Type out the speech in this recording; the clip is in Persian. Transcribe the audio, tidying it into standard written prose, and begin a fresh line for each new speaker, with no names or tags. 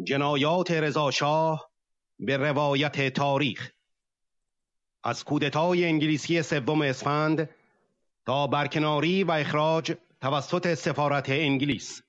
جنایات رضاشاه به روایت تاریخ. از کودتای انگلیسی 3 اسفند تا برکناری و اخراج توسط سفارت انگلیس.